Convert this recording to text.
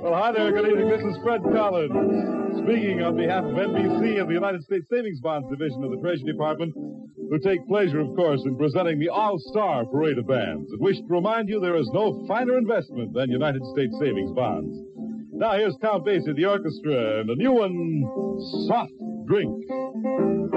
Well, hi there. Good evening. This is Fred Collins, speaking on behalf of NBC and the United States Savings Bonds Division of the Treasury Department, who take pleasure, of course, in presenting the All-Star Parade of Bands, and wish to remind you there is no finer investment than United States Savings Bonds. Now, here's Count Basie, the orchestra, and a new one, Soft Drink.